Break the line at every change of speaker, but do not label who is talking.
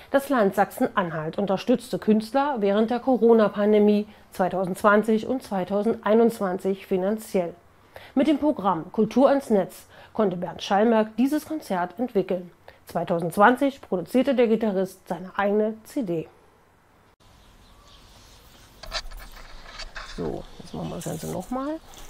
Das Land Sachsen-Anhalt unterstützte Künstler während der Corona-Pandemie 2020 und 2021 finanziell. Mit dem Programm Kultur ans Netz konnte Bernd Schallmerk dieses Konzert entwickeln. 2020 produzierte der Gitarrist seine eigene CD. So, jetzt machen wir das Ganze nochmal.